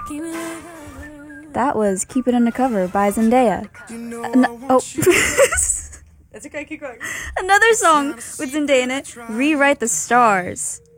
That was Keep It Undercover by Zendaya. That's okay, keep going. Another song with Zendaya in it, Rewrite the Stars.